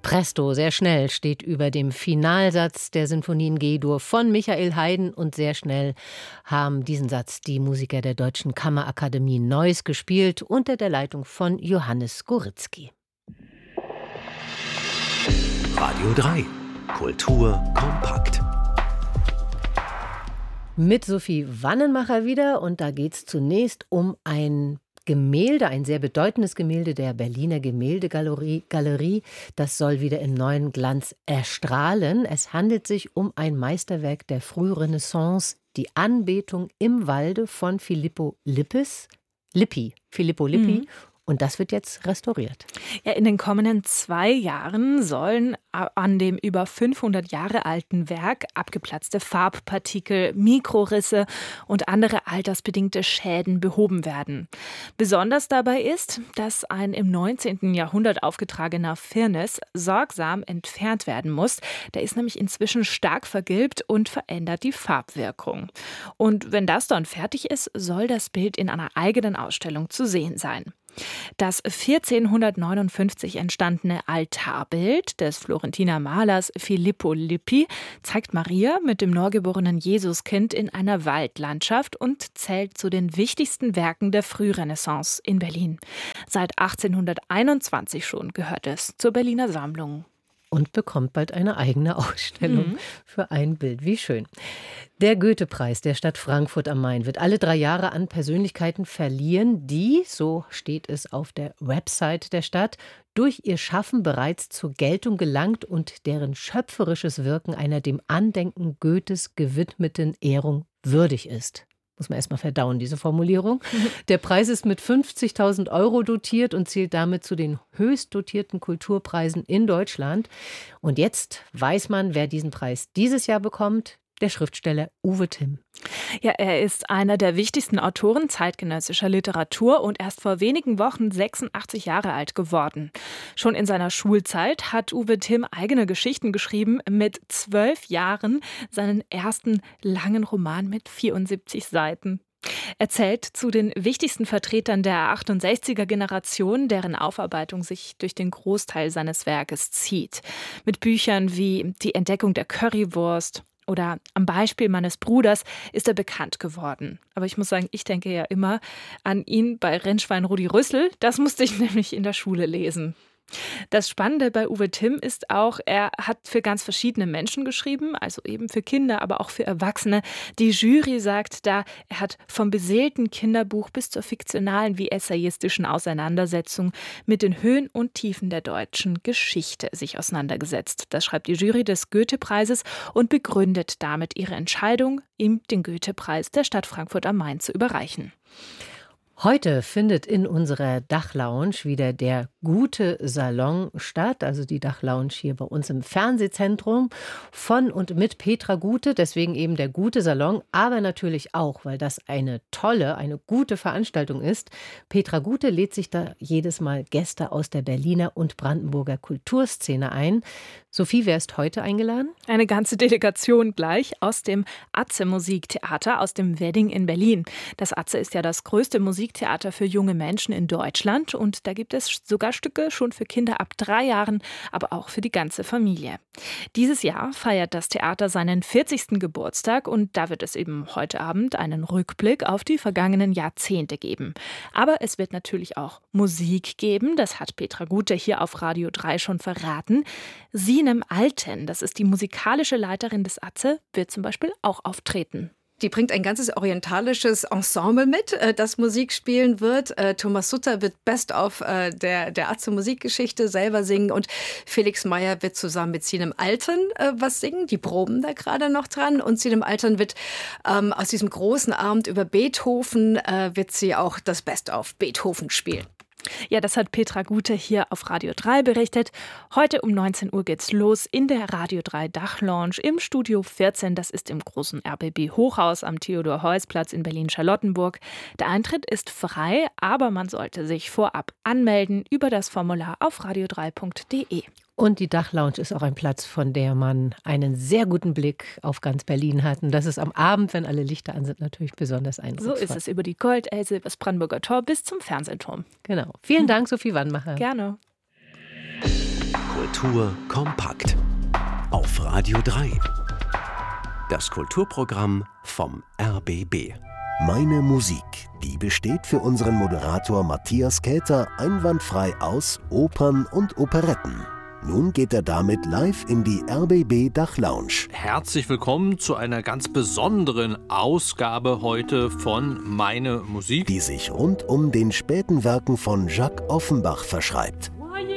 Presto, sehr schnell steht über dem Finalsatz der Sinfonie in G-Dur von Michael Haydn und sehr schnell haben diesen Satz die Musiker der Deutschen Kammerakademie Neuss gespielt unter der Leitung von Johannes Goritzky. Radio 3. Kultur kompakt. Mit Sophie Wannenmacher wieder und da geht es zunächst um ein Gemälde, ein sehr bedeutendes Gemälde der Berliner Gemäldegalerie. Das soll wieder im neuen Glanz erstrahlen. Es handelt sich um ein Meisterwerk der Frührenaissance, die Anbetung im Walde von Filippo Lippi. Und das wird jetzt restauriert. Ja, in den kommenden 2 Jahren sollen an dem über 500 Jahre alten Werk abgeplatzte Farbpartikel, Mikrorisse und andere altersbedingte Schäden behoben werden. Besonders dabei ist, dass ein im 19. Jahrhundert aufgetragener Firnis sorgsam entfernt werden muss. Der ist nämlich inzwischen stark vergilbt und verändert die Farbwirkung. Und wenn das dann fertig ist, soll das Bild in einer eigenen Ausstellung zu sehen sein. Das 1459 entstandene Altarbild des Florentiner Malers Filippo Lippi zeigt Maria mit dem neugeborenen Jesuskind in einer Waldlandschaft und zählt zu den wichtigsten Werken der Frührenaissance in Berlin. Seit 1821 schon gehört es zur Berliner Sammlung. Und bekommt bald eine eigene Ausstellung für ein Bild. Wie schön. Der Goethe-Preis der Stadt Frankfurt am Main wird alle 3 Jahre an Persönlichkeiten verliehen, die, so steht es auf der Website der Stadt, durch ihr Schaffen bereits zur Geltung gelangt und deren schöpferisches Wirken einer dem Andenken Goethes gewidmeten Ehrung würdig ist. Muss man erstmal verdauen, diese Formulierung. Der Preis ist mit 50.000 € dotiert und zählt damit zu den höchst dotierten Kulturpreisen in Deutschland. Und jetzt weiß man, wer diesen Preis dieses Jahr bekommt. Der Schriftsteller Uwe Timm. Ja, er ist einer der wichtigsten Autoren zeitgenössischer Literatur und erst vor wenigen Wochen 86 Jahre alt geworden. Schon in seiner Schulzeit hat Uwe Timm eigene Geschichten geschrieben, mit 12 Jahren seinen ersten langen Roman mit 74 Seiten. Er zählt zu den wichtigsten Vertretern der 68er-Generation, deren Aufarbeitung sich durch den Großteil seines Werkes zieht. Mit Büchern wie Die Entdeckung der Currywurst oder Am Beispiel meines Bruders ist er bekannt geworden. Aber ich muss sagen, ich denke ja immer an ihn bei Rennschwein Rudi Rüssel. Das musste ich nämlich in der Schule lesen. Das Spannende bei Uwe Timm ist auch, er hat für ganz verschiedene Menschen geschrieben, also eben für Kinder, aber auch für Erwachsene. Die Jury sagt da, er hat vom beseelten Kinderbuch bis zur fiktionalen wie essayistischen Auseinandersetzung mit den Höhen und Tiefen der deutschen Geschichte sich auseinandergesetzt. Das schreibt die Jury des Goethe-Preises und begründet damit ihre Entscheidung, ihm den Goethe-Preis der Stadt Frankfurt am Main zu überreichen. Heute findet in unserer Dachlounge wieder der Gute Salon statt, also die Dachlounge hier bei uns im Fernsehzentrum von und mit Petra Gute, deswegen eben der Gute Salon, aber natürlich auch, weil das eine gute Veranstaltung ist. Petra Gute lädt sich da jedes Mal Gäste aus der Berliner und Brandenburger Kulturszene ein. Sophie, wer ist heute eingeladen? Eine ganze Delegation gleich aus dem Atze Musiktheater aus dem Wedding in Berlin. Das Atze ist ja das größte Musiktheater für junge Menschen in Deutschland und da gibt es sogar Stücke schon für Kinder ab 3 Jahren, aber auch für die ganze Familie. Dieses Jahr feiert das Theater seinen 40. Geburtstag und da wird es eben heute Abend einen Rückblick auf die vergangenen Jahrzehnte geben. Aber es wird natürlich auch Musik geben, das hat Petra Gute hier auf Radio 3 schon verraten. Sinem Alten, das ist die musikalische Leiterin des Atze, wird zum Beispiel auch auftreten. Die bringt ein ganzes orientalisches Ensemble mit, das Musik spielen wird. Thomas Sutter wird Best of der Atze Musikgeschichte selber singen und Felix Meyer wird zusammen mit Sinem Alten was singen. Die proben da gerade noch dran und Sinem Alten wird aus diesem großen Abend über Beethoven wird sie auch das Best of Beethoven spielen. Ja, das hat Petra Gute hier auf Radio 3 berichtet. Heute um 19 Uhr geht's los in der Radio 3 Dachlounge im Studio 14. Das ist im großen RBB Hochhaus am Theodor-Heuss-Platz in Berlin-Charlottenburg. Der Eintritt ist frei, aber man sollte sich vorab anmelden über das Formular auf radio3.de. Und die Dachlounge ist auch ein Platz, von der man einen sehr guten Blick auf ganz Berlin hat. Und das ist am Abend, wenn alle Lichter an sind, natürlich besonders eindrucksvoll. So ist es über die Goldelse, das Brandenburger Tor bis zum Fernsehturm. Genau. Vielen Dank, Sophie Wannmacher. Gerne. Kultur kompakt. Auf Radio 3. Das Kulturprogramm vom RBB. Meine Musik, die besteht für unseren Moderator Matthias Käther einwandfrei aus Opern und Operetten. Nun geht er damit live in die RBB Dachlounge. Herzlich willkommen zu einer ganz besonderen Ausgabe heute von Meine Musik, die sich rund um den späten Werken von Jacques Offenbach verschreibt.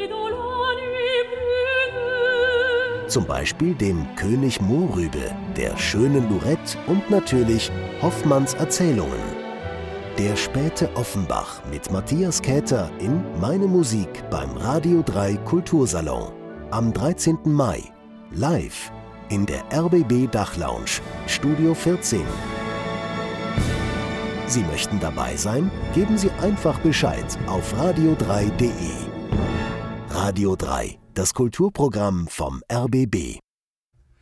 Zum Beispiel dem König Mohrrübe, der schönen Lorette und natürlich Hoffmanns Erzählungen. Der späte Offenbach mit Matthias Käther in Meine Musik beim Radio 3 Kultursalon. Am 13. Mai, live in der RBB Dachlounge, Studio 14. Sie möchten dabei sein? Geben Sie einfach Bescheid auf radio3.de. Radio 3, das Kulturprogramm vom RBB.